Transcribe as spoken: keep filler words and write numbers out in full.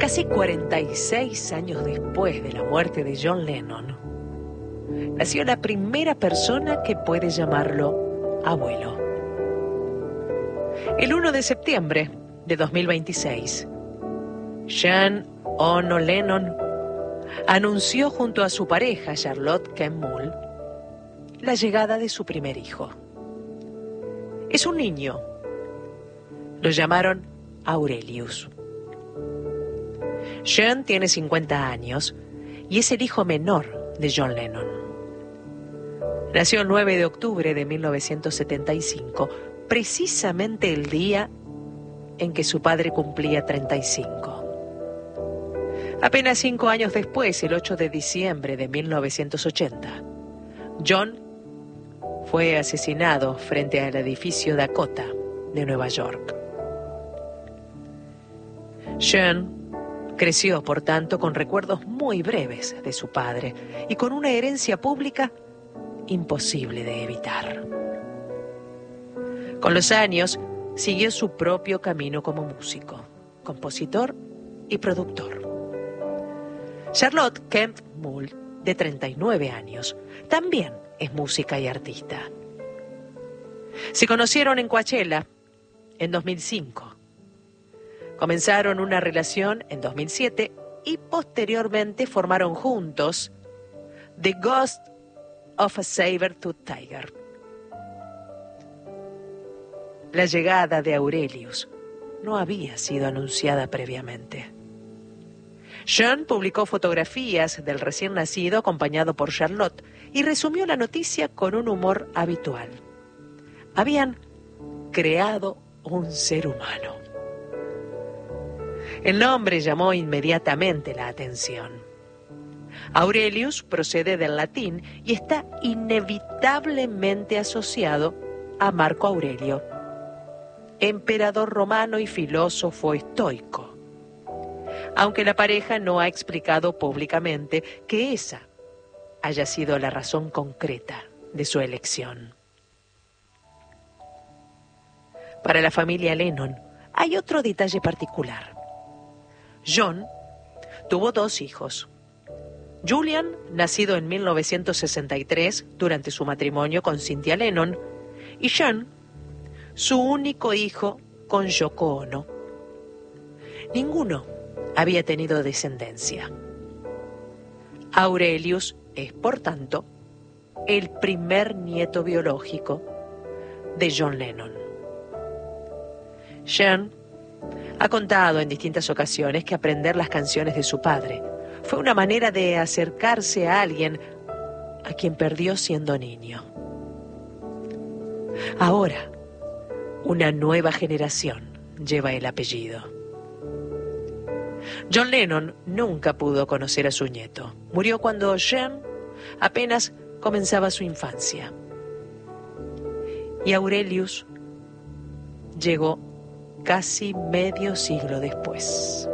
Casi cuarenta y seis años después de la muerte de John Lennon, nació la primera persona que puede llamarlo abuelo. El primero de septiembre de dos mil veintiséis, John Ono Lennon anunció junto a su pareja Charlotte Kemp-Mull la llegada de su primer hijo. Es un niño. Lo llamaron Aurelius. John tiene cincuenta años y es el hijo menor de John Lennon. Nació el nueve de octubre de mil novecientos setenta y cinco, precisamente el día en que su padre cumplía treinta y cinco. Apenas cinco años después, el ocho de diciembre de mil novecientos ochenta, John fue asesinado frente al edificio Dakota de Nueva York. John creció, por tanto, con recuerdos muy breves de su padre y con una herencia pública imposible de evitar. Con los años, siguió su propio camino como músico, compositor y productor. Charlotte Kemp-Mull, de treinta y nueve años, también es música y artista. Se conocieron en Coachella en dos mil cinco. Comenzaron una relación en dos mil siete y posteriormente formaron juntos The Ghost of a Saber-Tooth Tiger. La llegada de Aurelius no había sido anunciada previamente. John publicó fotografías del recién nacido acompañado por Charlotte y resumió la noticia con un humor habitual. Habían creado un ser humano. El nombre llamó inmediatamente la atención. Aurelius procede del latín y está inevitablemente asociado a Marco Aurelio, emperador romano y filósofo estoico, aunque la pareja no ha explicado públicamente que esa haya sido la razón concreta de su elección. Para la familia Lennon hay otro detalle particular. John tuvo dos hijos. Julian, nacido en mil novecientos sesenta y tres durante su matrimonio con Cynthia Lennon, y John, su único hijo con Yoko Ono. Ninguno había tenido descendencia. Aurelius es, por tanto, el primer nieto biológico de John Lennon. John ha contado en distintas ocasiones que aprender las canciones de su padre fue una manera de acercarse a alguien a quien perdió siendo niño. Ahora, una nueva generación lleva el apellido. John Lennon nunca pudo conocer a su nieto. Murió cuando John apenas comenzaba su infancia. Y Aurelius llegó casi medio siglo después.